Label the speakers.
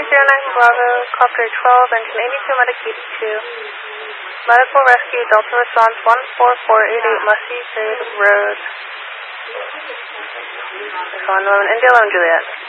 Speaker 1: 09 Bravo, Copter 12, Engine 82, Medic 82. Medical Rescue, Delta Response 14488, Mussey Shade Road. 111, India 11 Juliet.